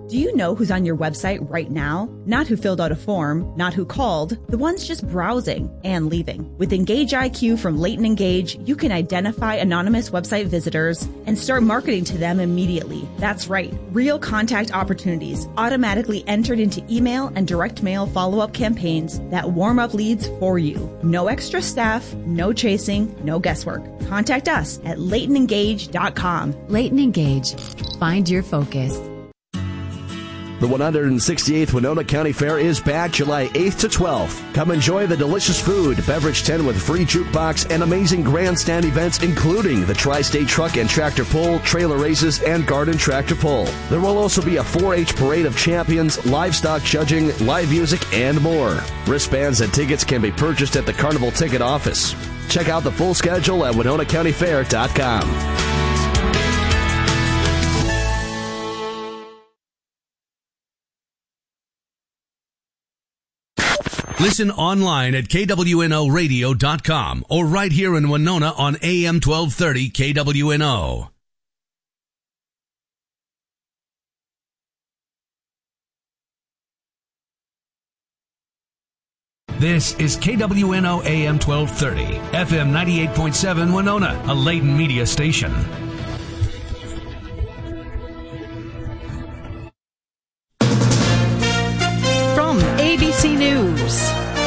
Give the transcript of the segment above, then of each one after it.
Do you know who's on your website right now? Not who filled out a form, not who called, the ones just browsing and leaving. With Engage IQ from Leighton Engage, you can identify anonymous website visitors and start marketing to them immediately. That's right, real contact opportunities automatically entered into email and direct mail follow-up campaigns that warm up leads for you. No extra staff, no chasing, no guesswork. Contact us at LeightonEngage.com. Leighton Engage. Find your focus. The 168th Winona County Fair is back July 8th to 12th. Come enjoy the delicious food, beverage tent with free jukebox, and amazing grandstand events, including the Tri-State Truck and Tractor Pull, trailer races, and garden tractor pull. There will also be a 4-H parade of champions, livestock judging, live music, and more. Wristbands and tickets can be purchased at the Carnival Ticket Office. Check out the full schedule at WinonaCountyFair.com. Listen online at KWNOradio.com or right here in Winona on AM 1230 KWNO. This is KWNO AM 1230, FM 98.7 Winona, a Leighton media station. From ABC News,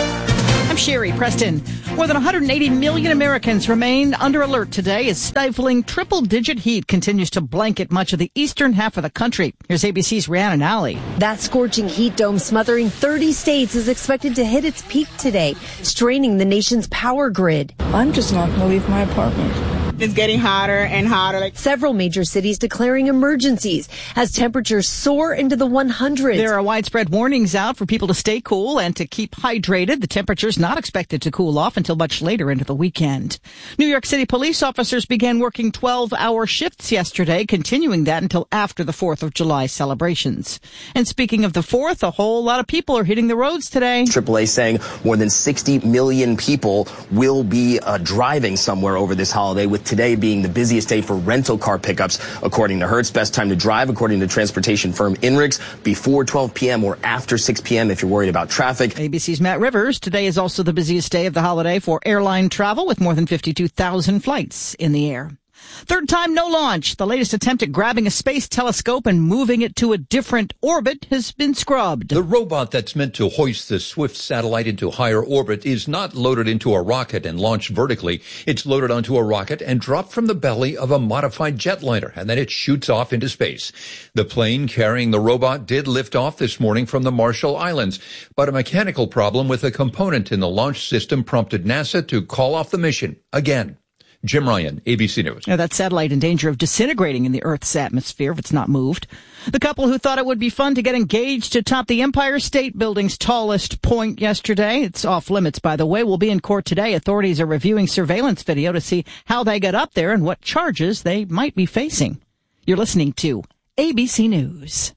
I'm Sherry Preston. More than 180 million Americans remain under alert today as stifling triple-digit heat continues to blanket much of the eastern half of the country. Here's ABC's Rhiannon Alley. That scorching heat dome smothering 30 states is expected to hit its peak today, straining the nation's power grid. I'm just not going to leave my apartment. It's getting hotter and hotter. Several major cities declaring emergencies as temperatures soar into the 100s. There are widespread warnings out for people to stay cool and to keep hydrated. The temperature's not expected to cool off until much later into the weekend. New York City police officers began working 12-hour shifts yesterday, continuing that until after the 4th of July celebrations. And speaking of the 4th, a whole lot of people are hitting the roads today. AAA saying more than 60 million people will be driving somewhere over this holiday, with today being the busiest day for rental car pickups, according to Hertz. Best time to drive, according to transportation firm INRIX, before 12 p.m. or after 6 p.m. if you're worried about traffic. ABC's Matt Rivers. Today is also the busiest day of the holiday for airline travel, with more than 52,000 flights in the air. Third time no launch. The latest attempt at grabbing a space telescope and moving it to a different orbit has been scrubbed. The robot that's meant to hoist the Swift satellite into higher orbit is not loaded into a rocket and launched vertically. It's loaded onto a rocket and dropped from the belly of a modified jetliner, and then it shoots off into space. The plane carrying the robot did lift off this morning from the Marshall Islands, but a mechanical problem with a component in the launch system prompted NASA to call off the mission again. Jim Ryan, ABC News. Now, that satellite in danger of disintegrating in the Earth's atmosphere if it's not moved. The couple who thought it would be fun to get engaged atop the Empire State Building's tallest point yesterday, it's off limits, by the way, will be in court today. Authorities are reviewing surveillance video to see how they got up there and what charges they might be facing. You're listening to ABC News.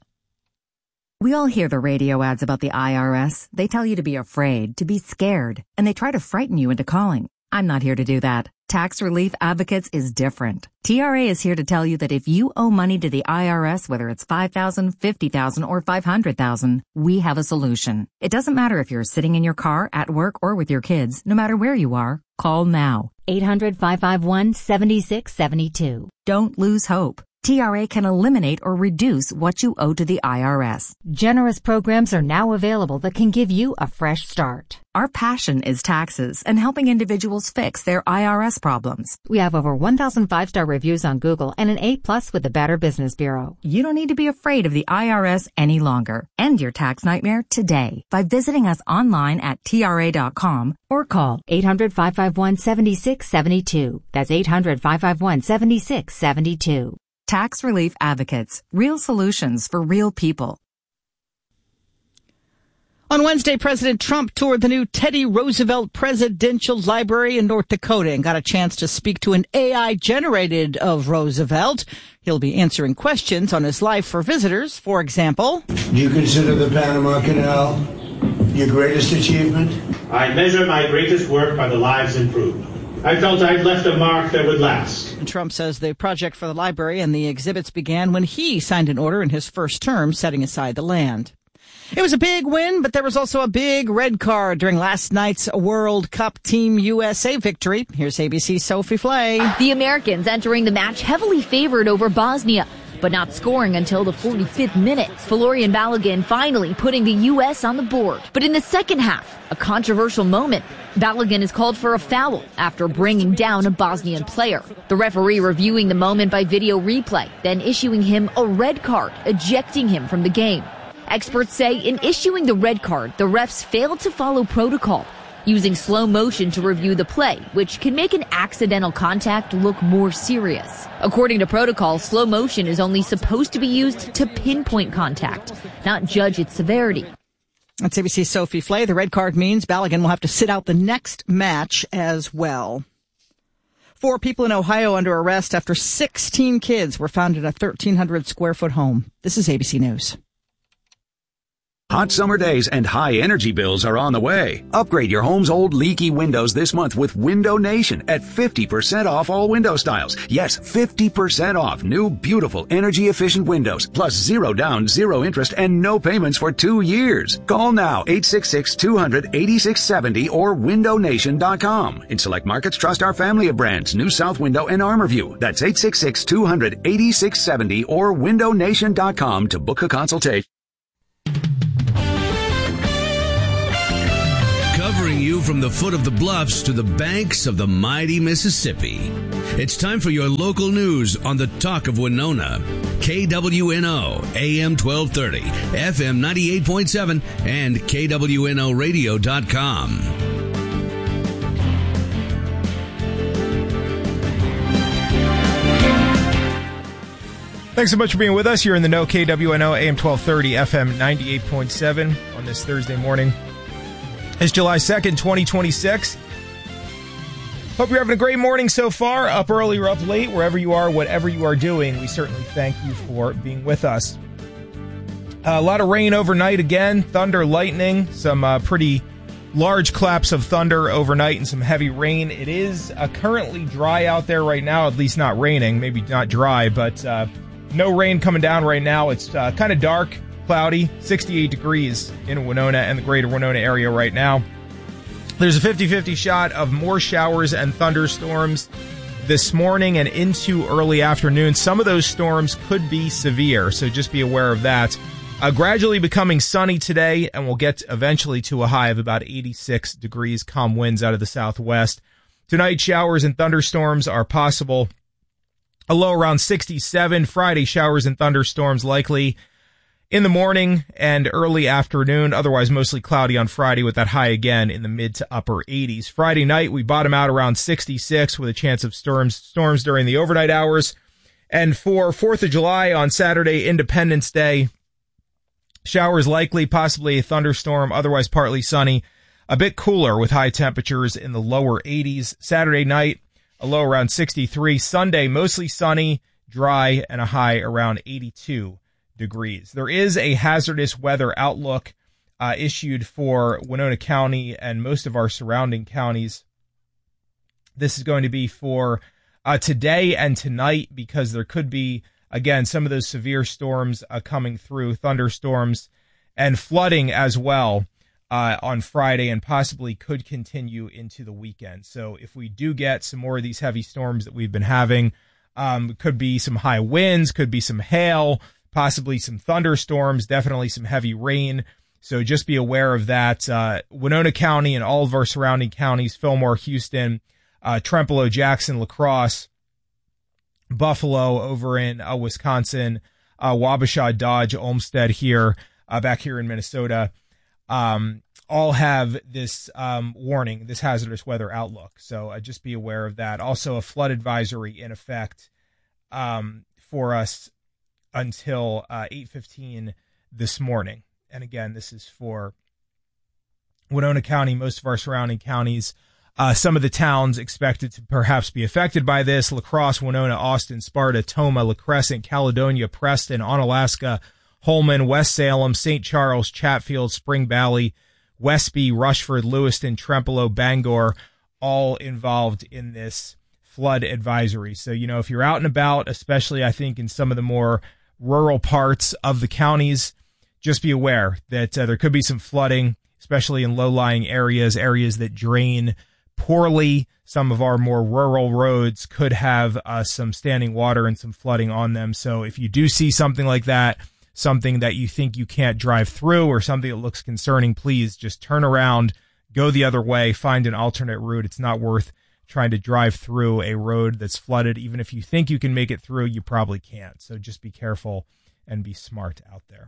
We all hear the radio ads about the IRS. They tell you to be afraid, to be scared, and they try to frighten you into calling. I'm not here to do that. Tax Relief Advocates is different. TRA is here to tell you that if you owe money to the IRS, whether it's $5,000, $50,000, or $500,000, we have a solution. It doesn't matter if you're sitting in your car, at work, or with your kids. No matter where you are, call now. 800-551-7672. Don't lose hope. TRA can eliminate or reduce what you owe to the IRS. Generous programs are now available that can give you a fresh start. Our passion is taxes and helping individuals fix their IRS problems. We have over 1,000 5-star reviews on Google and an A+ with the Better Business Bureau. You don't need to be afraid of the IRS any longer. End your tax nightmare today by visiting us online at TRA.com or call 800-551-7672. That's 800-551-7672. Tax Relief Advocates. Real solutions for real people. On Wednesday, President Trump toured the new Teddy Roosevelt Presidential Library in North Dakota and got a chance to speak to an AI generated of Roosevelt. He'll be answering questions on his life for visitors. For example, do you consider the Panama Canal your greatest achievement? I measure my greatest work by the lives improved. I felt I'd left a mark that would last. And Trump says the project for the library and the exhibits began when he signed an order in his first term setting aside the land. It was a big win, but there was also a big red card during last night's World Cup Team USA victory. Here's ABC's Sophie Flay. The Americans entering the match heavily favored over Bosnia, but not scoring until the 45th minute. Folarin Balogun finally putting the U.S. on the board. But in the second half, a controversial moment. Balogun is called for a foul after bringing down a Bosnian player. The referee reviewing the moment by video replay, then issuing him a red card, ejecting him from the game. Experts say in issuing the red card, the refs failed to follow protocol, using slow motion to review the play, which can make an accidental contact look more serious. According to protocol, slow motion is only supposed to be used to pinpoint contact, not judge its severity. That's ABC's Sophie Flay. The red card means Balogun will have to sit out the next match as well. 4 people in Ohio under arrest after 16 kids were found in a 1,300-square-foot home. This is ABC News. Hot summer days and high energy bills are on the way. Upgrade your home's old leaky windows this month with Window Nation at 50% off all window styles. Yes, 50% off new, beautiful, energy-efficient windows, plus 0 down, 0 interest, and no payments for 2 years. Call now, 866-200-8670 or windownation.com. In select markets, trust our family of brands, New South Window and ArmorView. That's 866-200-8670 or windownation.com to book a consultation. Covering you from the foot of the bluffs to the banks of the mighty Mississippi. It's time for your local news on the Talk of Winona. KWNO, AM 1230, FM 98.7, and KWNOradio.com. Thanks so much for being with us. You're in the know. KWNO, AM 1230, FM 98.7 on this Thursday morning. It's July 2nd, 2026. Hope you're having a great morning so far. Up early or up late, wherever you are, whatever you are doing, we certainly thank you for being with us. A lot of rain overnight again. Thunder, lightning, some pretty large claps of thunder overnight and some heavy rain. It is currently dry out there right now, at least not raining. Maybe not dry, but no rain coming down right now. It's kind of dark. Cloudy, 68 degrees in Winona and the greater Winona area right now. There's a 50-50 shot of more showers and thunderstorms this morning and into early afternoon. Some of those storms could be severe, so just be aware of that. Gradually becoming sunny today, and we'll get eventually to a high of about 86 degrees, calm winds out of the southwest. Tonight, showers and thunderstorms are possible. A low around 67. Friday, showers and thunderstorms likely in the morning and early afternoon, otherwise mostly cloudy on Friday with that high again in the mid to upper 80s. Friday night, we bottom out around 66 with a chance of storms during the overnight hours. And for 4th of July on Saturday, Independence Day, showers likely, possibly a thunderstorm, otherwise partly sunny. A bit cooler with high temperatures in the lower 80s. Saturday night, a low around 63. Sunday, mostly sunny, dry, and a high around 82 degrees. There is a hazardous weather outlook issued for Winona County and most of our surrounding counties. This is going to be for today and tonight because there could be, again, some of those severe storms coming through, thunderstorms and flooding as well on Friday and possibly could continue into the weekend. So if we do get some more of these heavy storms that we've been having, could be some high winds, could be some hail, possibly some thunderstorms, definitely some heavy rain. So just be aware of that. Winona County and all of our surrounding counties, Fillmore, Houston, Trempealeau, Jackson, La Crosse, Buffalo over in Wisconsin, Wabasha, Dodge, Olmsted here, back here in Minnesota, all have this warning, this hazardous weather outlook. So just be aware of that. Also a flood advisory in effect for us until 8:15 this morning. And again, this is for Winona County, most of our surrounding counties. Some of the towns expected to perhaps be affected by this: La Crosse, Winona, Austin, Sparta, Tomah, La Crescent, Caledonia, Preston, Onalaska, Holman, West Salem, St. Charles, Chatfield, Spring Valley, Westby, Rushford, Lewiston, Trempealeau, Bangor, all involved in this flood advisory. So, if you're out and about, especially I think in some of the more rural parts of the counties, just be aware that there could be some flooding, especially in low-lying areas that drain poorly. Some of our more rural roads could have some standing water and some flooding on them. So if you do see something like that, something that you think you can't drive through or something that looks concerning, please just turn around, go the other way, find an alternate route. It's not worth trying to drive through a road that's flooded. Even if you think you can make it through, you probably can't. So just be careful and be smart out there.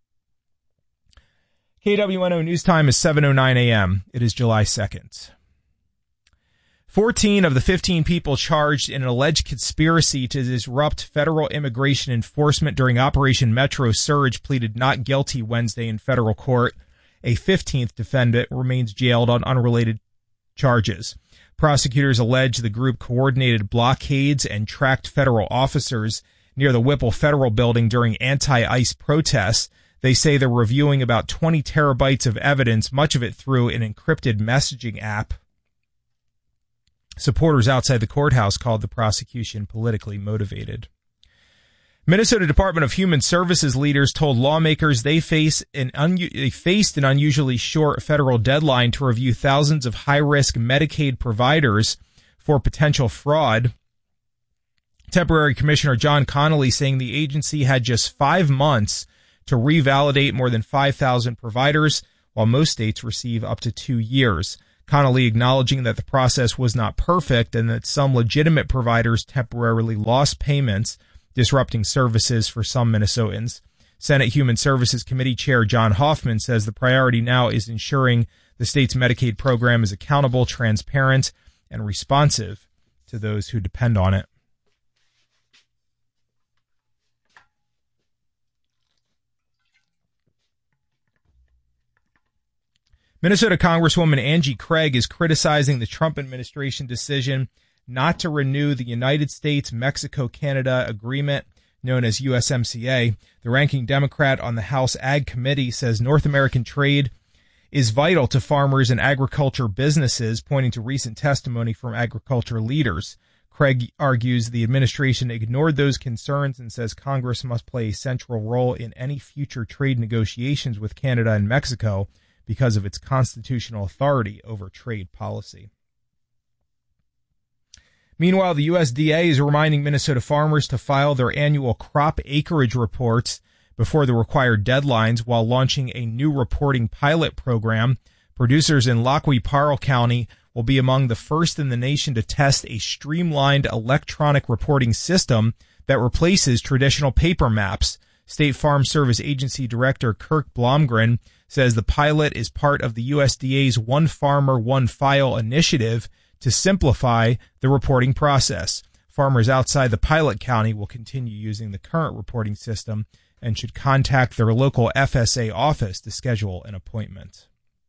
KWNO News Time is 7:09 a.m. It is July 2nd. 14 of the 15 people charged in an alleged conspiracy to disrupt federal immigration enforcement during Operation Metro Surge pleaded not guilty Wednesday in federal court. A 15th defendant remains jailed on unrelated charges. Prosecutors allege the group coordinated blockades and tracked federal officers near the Whipple Federal Building during anti-ICE protests. They say they're reviewing about 20 terabytes of evidence, much of it through an encrypted messaging app. Supporters outside the courthouse called the prosecution politically motivated. Minnesota Department of Human Services leaders told lawmakers they faced an unusually short federal deadline to review thousands of high-risk Medicaid providers for potential fraud. Temporary Commissioner John Connolly saying the agency had just 5 months to revalidate more than 5,000 providers, while most states receive up to 2 years. Connolly acknowledging that the process was not perfect and that some legitimate providers temporarily lost payments, disrupting services for some Minnesotans. Senate Human Services Committee Chair John Hoffman says the priority now is ensuring the state's Medicaid program is accountable, transparent, and responsive to those who depend on it. Minnesota Congresswoman Angie Craig is criticizing the Trump administration decision not to renew the United States-Mexico-Canada agreement known as USMCA. The ranking Democrat on the House Ag Committee says North American trade is vital to farmers and agriculture businesses, pointing to recent testimony from agriculture leaders. Craig argues the administration ignored those concerns and says Congress must play a central role in any future trade negotiations with Canada and Mexico because of its constitutional authority over trade policy. Meanwhile, the USDA is reminding Minnesota farmers to file their annual crop acreage reports before the required deadlines while launching a new reporting pilot program. Producers in Lockwood-Parle County will be among the first in the nation to test a streamlined electronic reporting system that replaces traditional paper maps. State Farm Service Agency Director Kirk Blomgren says the pilot is part of the USDA's One Farmer, One File initiative to simplify the reporting process. Farmers outside the pilot county will continue using the current reporting system and should contact their local FSA office to schedule an appointment.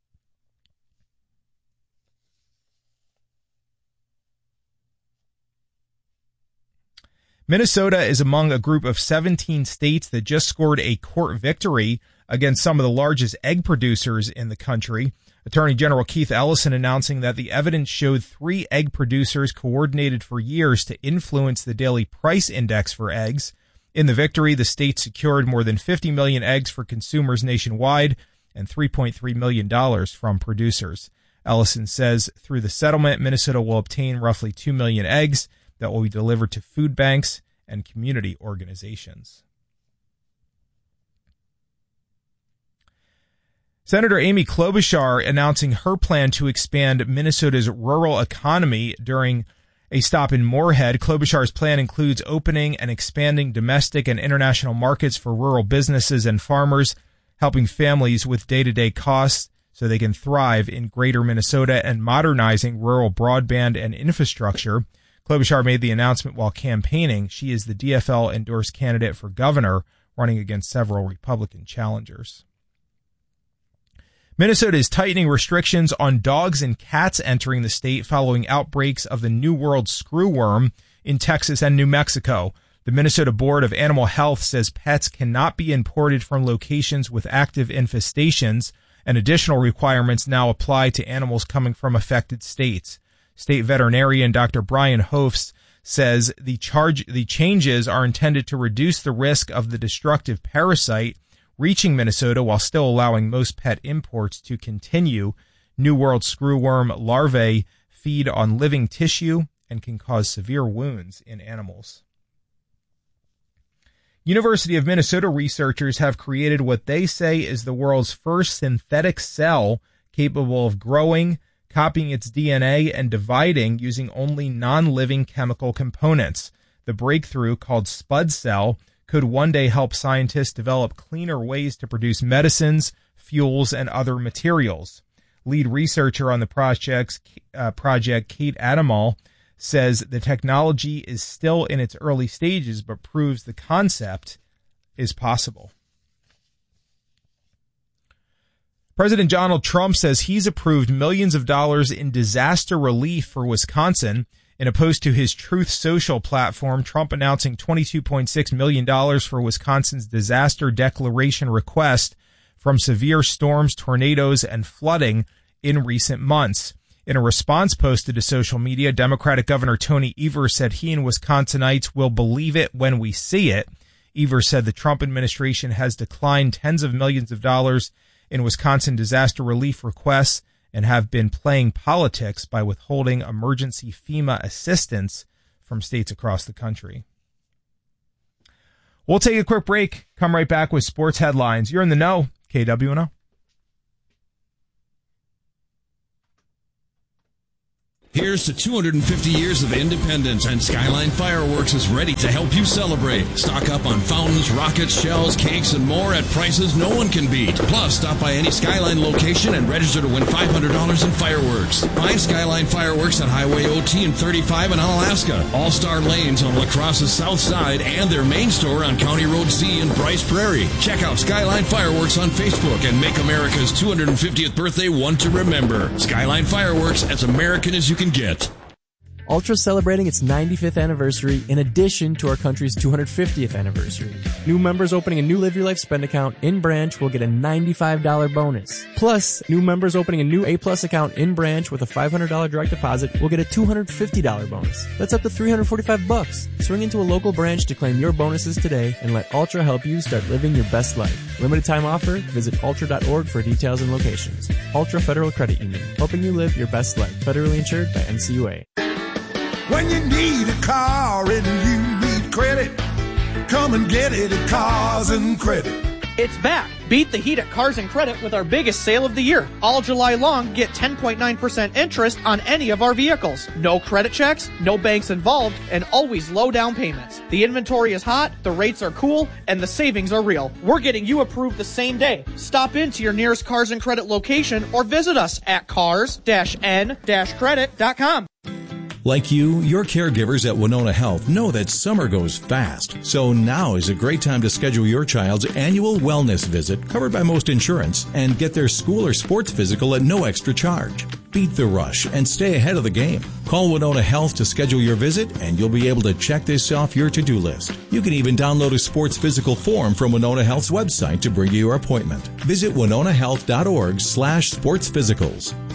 Minnesota is among a group of 17 states that just scored a court victory against some of the largest egg producers in the country. Attorney General Keith Ellison announcing that the evidence showed 3 egg producers coordinated for years to influence the daily price index for eggs. In the victory, the state secured more than 50 million eggs for consumers nationwide and $3.3 million from producers. Ellison says through the settlement, Minnesota will obtain roughly 2 million eggs that will be delivered to food banks and community organizations. Senator Amy Klobuchar announcing her plan to expand Minnesota's rural economy during a stop in Moorhead. Klobuchar's plan includes opening and expanding domestic and international markets for rural businesses and farmers, helping families with day-to-day costs so they can thrive in greater Minnesota, and modernizing rural broadband and infrastructure. Klobuchar made the announcement while campaigning. She is the DFL-endorsed candidate for governor, running against several Republican challengers. Minnesota is tightening restrictions on dogs and cats entering the state following outbreaks of the New World screwworm in Texas and New Mexico. The Minnesota Board of Animal Health says pets cannot be imported from locations with active infestations, and additional requirements now apply to animals coming from affected states. State veterinarian Dr. Brian Hofs says the changes are intended to reduce the risk of the destructive parasite reaching Minnesota while still allowing most pet imports to continue. New World screwworm larvae feed on living tissue and can cause severe wounds in animals. University of Minnesota researchers have created what they say is the world's first synthetic cell capable of growing, copying its DNA, and dividing using only non-living chemical components. The breakthrough, called Spud Cell, could one day help scientists develop cleaner ways to produce medicines, fuels, and other materials. Lead researcher on the project, Kate Adamal, says the technology is still in its early stages, but proves the concept is possible. President Donald Trump says he's approved millions of dollars in disaster relief for Wisconsin. In a post to his Truth Social platform, Trump announcing $22.6 million for Wisconsin's disaster declaration request from severe storms, tornadoes, and flooding in recent months. In a response posted to social media, Democratic Governor Tony Evers said he and Wisconsinites will believe it when we see it. Evers said the Trump administration has declined tens of millions of dollars in Wisconsin disaster relief requests and have been playing politics by withholding emergency FEMA assistance from states across the country. We'll take a quick break, come right back with sports headlines. You're in the know, KWNO. Here's to 250 years of independence, and Skyline Fireworks is ready to help you celebrate. Stock up on fountains, rockets, shells, cakes, and more at prices no one can beat. Plus, stop by any Skyline location and register to win $500 in fireworks. Find Skyline Fireworks on Highway OT and 35 in Alaska, All-Star Lanes on La Crosse's south side, and their main store on County Road C in Bryce Prairie. Check out Skyline Fireworks on Facebook and make America's 250th birthday one to remember. Skyline Fireworks, as American as you can get. Ultra celebrating its 95th anniversary in addition to our country's 250th anniversary. New members opening a new Live Your Life spend account in branch will get a $95 bonus. Plus, new members opening a new A Plus account in branch with a $500 direct deposit will get a $250 bonus. That's up to $345. Swing into a local branch to claim your bonuses today and let Ultra help you start living your best life. Limited time offer. Visit ultra.org for details and locations. Ultra Federal Credit Union, helping you live your best life. Federally insured by NCUA. When you need a car and you need credit, come and get it at Cars and Credit. It's back. Beat the heat at Cars and Credit with our biggest sale of the year. All July long, get 10.9% interest on any of our vehicles. No credit checks, no banks involved, and always low down payments. The inventory is hot, the rates are cool, and the savings are real. We're getting you approved the same day. Stop into your nearest Cars and Credit location or visit us at cars-n-credit.com. Like you, your caregivers at Winona Health know that summer goes fast. So now is a great time to schedule your child's annual wellness visit, covered by most insurance, and get their school or sports physical at no extra charge. Beat the rush and stay ahead of the game. Call Winona Health to schedule your visit, and you'll be able to check this off your to-do list. You can even download a sports physical form from Winona Health's website to bring you your appointment. Visit winonahealth.org/sportsphysicals.